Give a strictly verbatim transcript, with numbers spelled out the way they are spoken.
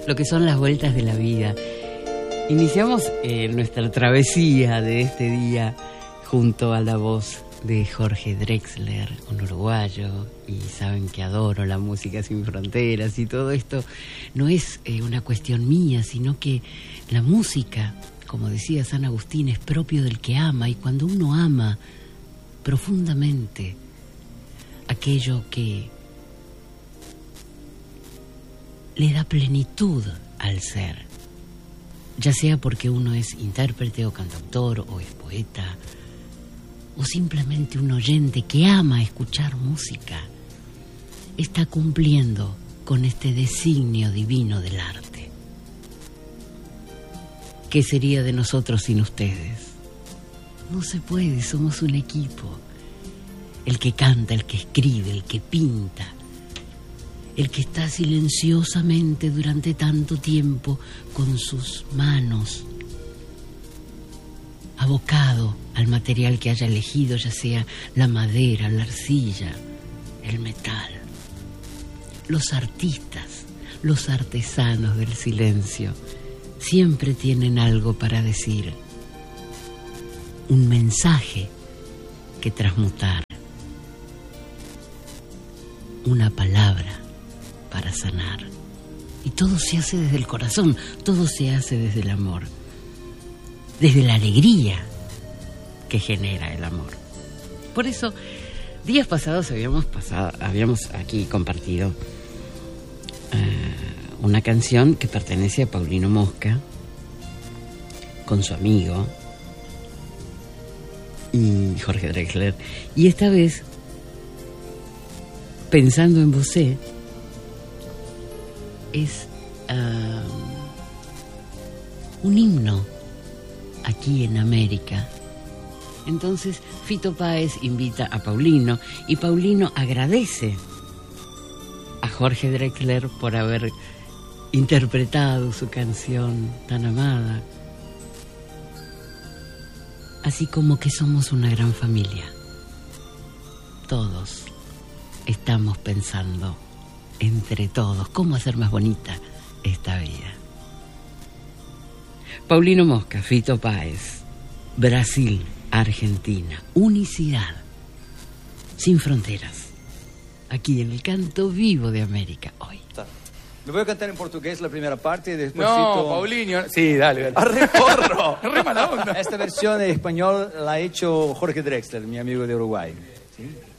lo que son las vueltas de la vida. Iniciamos eh, nuestra travesía de este día junto a la voz de Jorge Drexler, un uruguayo, y saben que adoro la música sin fronteras, y todo esto no es eh, una cuestión mía, sino que la música, como decía San Agustín, es propio del que ama, y cuando uno ama profundamente aquello que le da plenitud al ser, ya sea porque uno es intérprete o cantautor o es poeta o simplemente un oyente que ama escuchar música, está cumpliendo con este designio divino del arte. ¿Qué sería de nosotros sin ustedes? No se puede, somos un equipo. El que canta, el que escribe, el que pinta, el que está silenciosamente durante tanto tiempo con sus manos abocado al material que haya elegido, ya sea la madera, la arcilla, el metal. Los artistas, los artesanos del silencio, siempre tienen algo para decir, un mensaje que transmutar, una palabra para sanar. Y todo se hace desde el corazón, todo se hace desde el amor, desde la alegría que genera el amor. Por eso, días pasados habíamos pasado, habíamos aquí compartido uh, una canción que pertenece a Paulino Mosca con su amigo y Jorge Drexler, y esta vez, pensando en vosé, es uh, un himno aquí en América. Entonces Fito Páez invita a Paulino y Paulino agradece a Jorge Drexler por haber interpretado su canción tan amada. Así como que somos una gran familia. Todos estamos pensando entre todos cómo hacer más bonita esta vida. Paulino Mosca, Fito Páez, Brasil, Argentina, unicidad, sin fronteras, aquí en el canto vivo de América hoy. Le voy a cantar en portugués la primera parte y después... No, Paulinho. Sí, dale, dale. ¡Arre, porro! Re mala onda. Esta versión en español la ha hecho Jorge Drexler, mi amigo de Uruguay. ¿Sí?